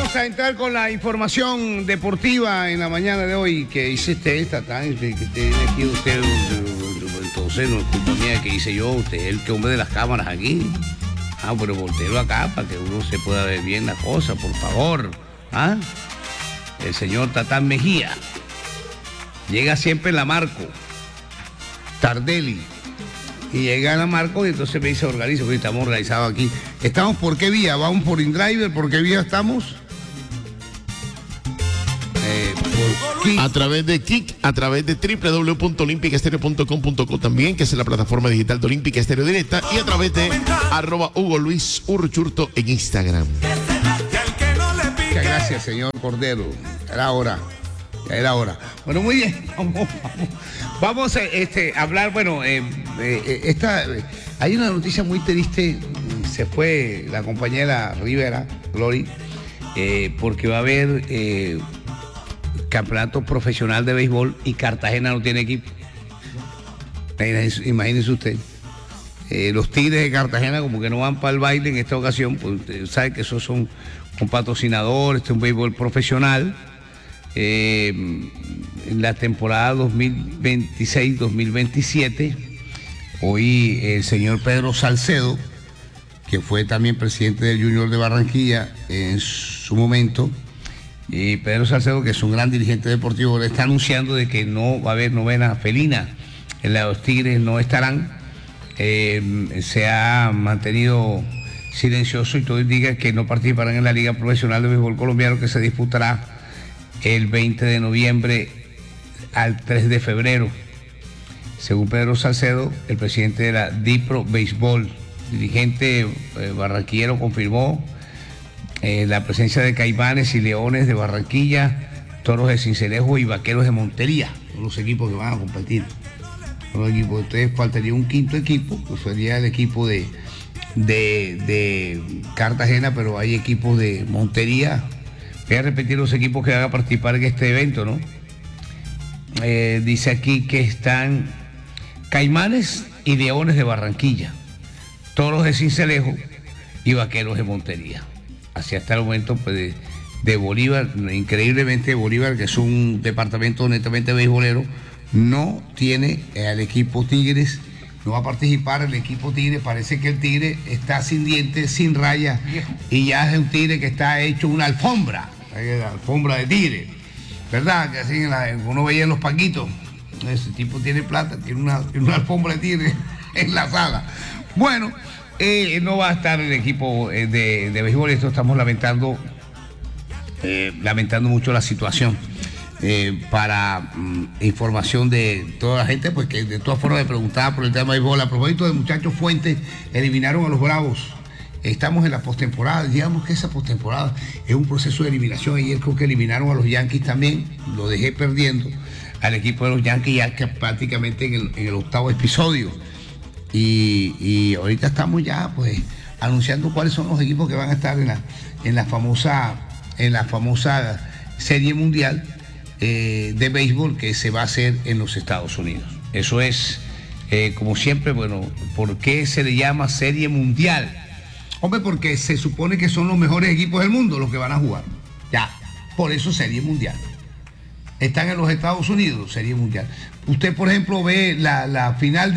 Vamos a entrar con la información deportiva en la mañana de hoy. Que hiciste esta tan que tiene aquí usted, entonces no es culpa mía que hice yo, usted es el que hombre de las cámaras aquí. Ah, pero volteelo acá para que uno se pueda ver bien la cosa, por favor. ¿Ah? El señor Tatán Mejía llega siempre en la Marco Tardelli y llega a la Marco y entonces me dice organizo, porque estamos organizados aquí. ¿Estamos por qué vía? ¿Vamos por InDriver? ¿Por qué vía estamos? A través de Kik, a través de www.olympicaestereo.com.co también, que es la plataforma digital de Olímpica Estéreo Directa, y a través de @HugoLuisUrchurto en Instagram. Muchas gracias, señor Cordero. Era hora. Bueno, muy bien. Vamos a hablar, bueno, hay una noticia muy triste. Se fue la compañera Rivera, Glory, porque va a haber campeonato profesional de béisbol y Cartagena no tiene equipo. Imagínense usted. Los Tigres de Cartagena como que no van para el baile en esta ocasión, pues usted sabe que esos son un patrocinador, este es un béisbol profesional. En la temporada 2026-2027, hoy el señor Pedro Salcedo, que fue también presidente del Junior de Barranquilla en su momento, y Pedro Salcedo, que es un gran dirigente deportivo, le está anunciando de que no va a haber novena felina. Los Tigres no estarán. Se ha mantenido silencioso y todo indica que no participarán en la Liga Profesional de Béisbol Colombiano, que se disputará el 20 de noviembre al 3 de febrero. Según Pedro Salcedo, el presidente de la Dipro Béisbol, dirigente barranquillero, confirmó la presencia de Caimanes y Leones de Barranquilla, Toros de Sincelejo y Vaqueros de Montería, son los equipos que van a competir. Son los equipos. Entonces faltaría un quinto equipo, que sería el equipo de Cartagena, pero hay equipos de Montería. Voy a repetir los equipos que van a participar en este evento, ¿no? Dice aquí que están Caimanes y Leones de Barranquilla, Toros de Sincelejo y Vaqueros de Montería. Así hasta el momento, pues, de Bolívar, increíblemente Bolívar, que es un departamento netamente beisbolero, no tiene al equipo Tigres, no va a participar el equipo Tigre. Parece que el Tigre está sin dientes, sin rayas, y ya es un Tigre que está hecho una alfombra, la alfombra de Tigre, ¿verdad? Que así uno veía en los paquitos, ese tipo tiene plata, tiene una alfombra de Tigre en la sala. Bueno, no va a estar el equipo de béisbol. Esto estamos lamentando mucho la situación. Para información de toda la gente, pues que de todas formas me preguntaba por el tema de béisbol. A propósito de muchachos, Fuentes eliminaron a los Bravos. Estamos en la postemporada. Digamos que esa postemporada es un proceso de eliminación. Ayer creo que eliminaron a los Yankees también. Lo dejé perdiendo al equipo de los Yankees ya que prácticamente en el octavo episodio. Y ahorita estamos ya pues anunciando cuáles son los equipos que van a estar en la famosa Serie Mundial de béisbol que se va a hacer en los Estados Unidos. Eso es, como siempre, bueno, ¿por qué se le llama Serie Mundial? Hombre, porque se supone que son los mejores equipos del mundo los que van a jugar. Ya, por eso Serie Mundial. Están en los Estados Unidos, Serie Mundial. Usted, por ejemplo, ve la final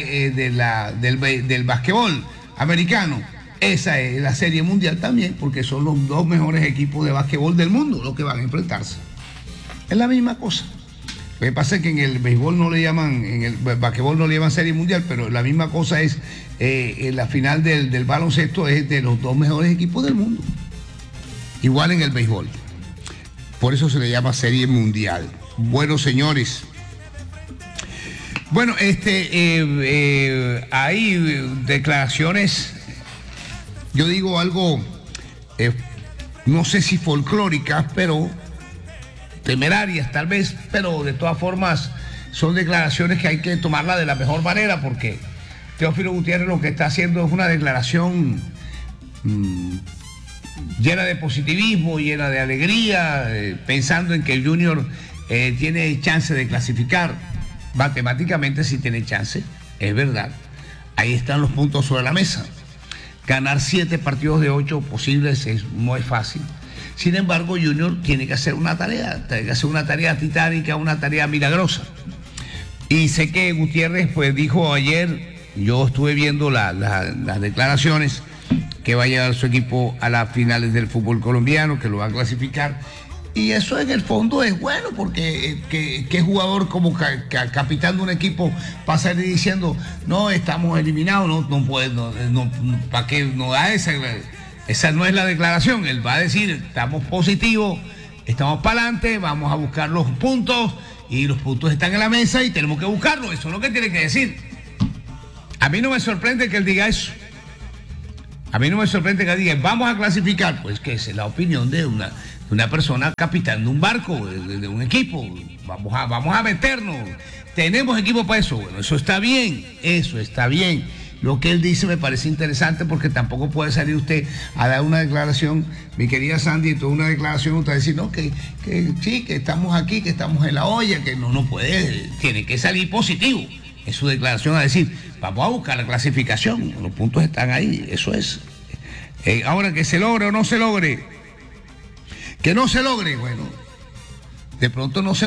del basquetbol americano. Esa es la Serie Mundial también, porque son los dos mejores equipos de basquetbol del mundo los que van a enfrentarse. Es la misma cosa. Lo que pasa es que en el béisbol no le llaman, en el basquetbol no le llaman Serie Mundial, pero la misma cosa es, la final del baloncesto es de los dos mejores equipos del mundo. Igual en el béisbol. Por eso se le llama Serie Mundial. Bueno, señores. Bueno, hay declaraciones, yo digo algo, no sé si folclóricas, pero temerarias tal vez, pero de todas formas son declaraciones que hay que tomarlas de la mejor manera, porque Teófilo Gutiérrez lo que está haciendo es una declaración llena de positivismo, llena de alegría, pensando en que el Junior tiene chance de clasificar. Matemáticamente sí tiene chance, es verdad. Ahí están los puntos sobre la mesa. Ganar 7 partidos de 8 posibles no es fácil. Sin embargo, Junior tiene que hacer una tarea titánica, una tarea milagrosa. Y sé que Gutiérrez pues dijo ayer, yo estuve viendo las declaraciones, que va a llevar su equipo a las finales del fútbol colombiano, que lo va a clasificar. Y eso en el fondo es bueno, porque que jugador como capitán de un equipo pasa a ir diciendo, no, estamos eliminados, no puede, ¿para qué no da esa? Esa no es la declaración. Él va a decir, estamos positivos, estamos para adelante, vamos a buscar los puntos, y los puntos están en la mesa y tenemos que buscarlos. Eso es lo que tiene que decir. A mí no me sorprende que él diga eso. A mí no me sorprende que él diga, vamos a clasificar. Pues que esa es la opinión de una persona capitán de un barco, de un equipo. Vamos a meternos. Tenemos equipo para eso. Bueno, eso está bien. Eso está bien. Lo que él dice me parece interesante, porque tampoco puede salir usted a dar una declaración, mi querida Sandy, toda una declaración, usted va a decir, no, que sí, que estamos aquí, que estamos en la olla, que no puede, tiene que salir positivo en su declaración a decir, vamos a buscar la clasificación, los puntos están ahí, eso es. Ahora, que se logre o no se logre, que no se logre, bueno, de pronto no se